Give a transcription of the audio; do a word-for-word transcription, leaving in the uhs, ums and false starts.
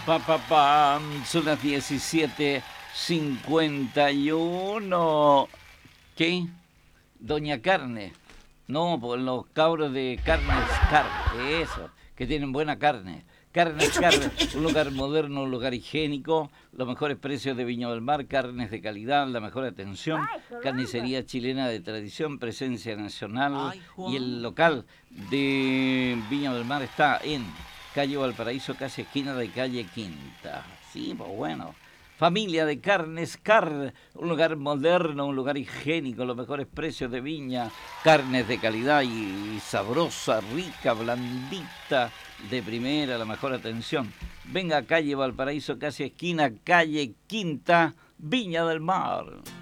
Pa, pa, pa, son las diecisiete cincuenta y uno. ¿Qué? Doña Carne. No, por los cabros de Carnes Car. Eso, que tienen buena carne. Carnes Car, un lugar moderno, un lugar higiénico, los mejores precios de Viña del Mar, carnes de calidad, la mejor atención, carnicería chilena de tradición, presencia nacional. Y el local de Viña del Mar está en calle Valparaíso, casi esquina de calle Quinta. Sí, pues bueno. Familia de Carnes Car, un lugar moderno, un lugar higiénico, los mejores precios de Viña, carnes de calidad y sabrosa, rica, blandita, de primera, la mejor atención. Venga a calle Valparaíso, casi esquina, calle Quinta, Viña del Mar.